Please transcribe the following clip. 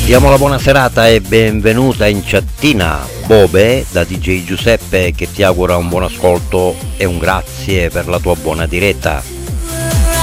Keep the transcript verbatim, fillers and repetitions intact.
Diamo la buona serata e benvenuta in chattina Bobe da D J Giuseppe, che ti augura un buon ascolto e un grazie per la tua buona diretta.